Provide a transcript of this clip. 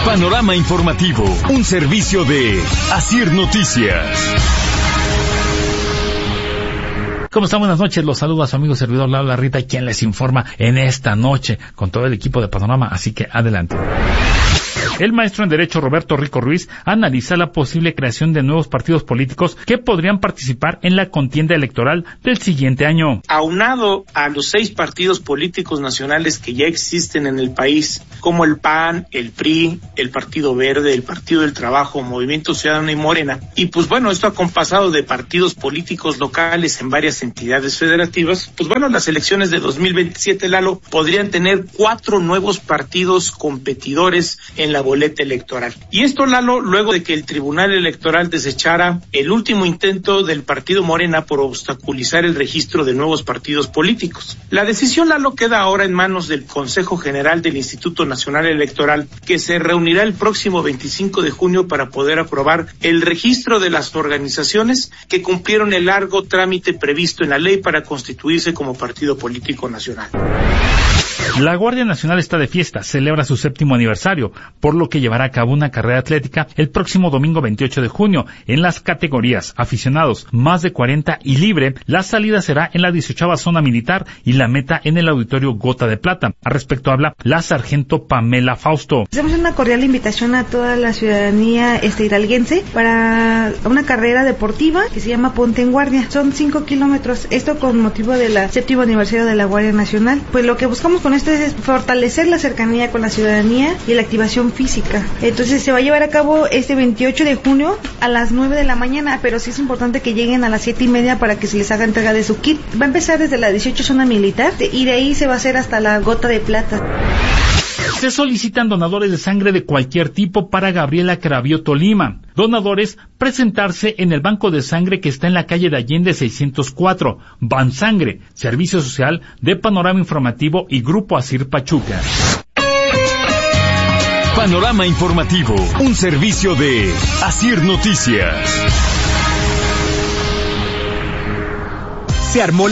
Panorama Informativo, un servicio de Asir Noticias. ¿Cómo están? Buenas noches. Los saluda a su amigo servidor Lalo Rita, quien les informa en esta noche con todo el equipo de Panorama, así que adelante. El maestro en Derecho Roberto Rico Ruiz analiza la posible creación de nuevos partidos políticos que podrían participar en la contienda electoral del siguiente año. Aunado a los 6 partidos políticos nacionales que ya existen en el país, como el PAN, el PRI, el Partido Verde, el Partido del Trabajo, Movimiento Ciudadano y Morena, y pues bueno, esto acompasado de partidos políticos locales en varias entidades federativas, pues bueno, las elecciones de 2027, Lalo, podrían tener 4 nuevos partidos competidores en la boleta electoral. Y esto, Lalo, luego de que el Tribunal Electoral desechara el último intento del Partido Morena por obstaculizar el registro de nuevos partidos políticos. La decisión, Lalo, queda ahora en manos del Consejo General del Instituto Nacional Electoral, que se reunirá el próximo 25 de junio para poder aprobar el registro de las organizaciones que cumplieron el largo trámite previsto en la ley para constituirse como partido político nacional. La Guardia Nacional está de fiesta, celebra su 7º aniversario, por lo que llevará a cabo una carrera atlética el próximo domingo 28 de junio en las categorías aficionados, más de 40 y libre. La salida será en la 18ª zona militar y la meta en el auditorio Gota de Plata. Al respecto habla la sargento Pamela Fausto. Hacemos una cordial invitación a toda la ciudadanía hidalguense para una carrera deportiva que se llama Ponte en Guardia. Son 5 kilómetros, esto con motivo del 7º aniversario de la Guardia Nacional. Pues lo que buscamos con esto es fortalecer la cercanía con la ciudadanía y la activación física. Entonces se va a llevar a cabo este 28 de junio a las 9 de la mañana, pero sí es importante que lleguen a las 7:30 para que se les haga entrega de su kit. Va a empezar desde la 18 zona militar y de ahí se va a hacer hasta la Gota de Plata. Se solicitan donadores de sangre de cualquier tipo para Gabriela Cravioto Lima. Donadores, presentarse en el banco de sangre que está en la calle de Allende 604. Bansangre, Servicio Social de Panorama Informativo y Grupo Asir Pachuca. Panorama Informativo, un servicio de Asir Noticias. Se armó